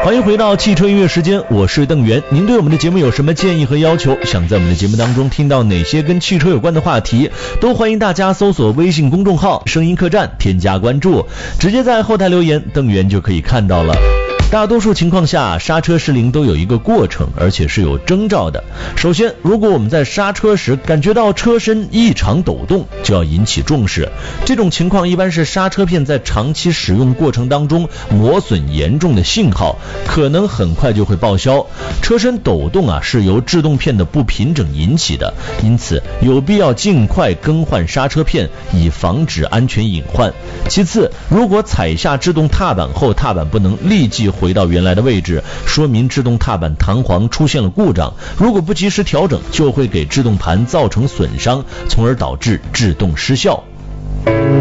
欢迎回到汽车音乐时间，我是邓源。您对我们的节目有什么建议和要求？想在我们的节目当中听到哪些跟汽车有关的话题？都欢迎大家搜索微信公众号声音客栈，添加关注，直接在后台留言，邓源就可以看到了。大多数情况下，刹车失灵都有一个过程，而且是有征兆的。首先，如果我们在刹车时感觉到车身异常抖动，就要引起重视。这种情况一般是刹车片在长期使用过程当中磨损严重的信号，可能很快就会报销。车身抖动是由制动片的不平整引起的，因此有必要尽快更换刹车片，以防止安全隐患。其次，如果踩下制动踏板后，踏板不能立即回到原来的位置，说明制动踏板弹簧出现了故障，如果不及时调整，就会给制动盘造成损伤，从而导致制动失效。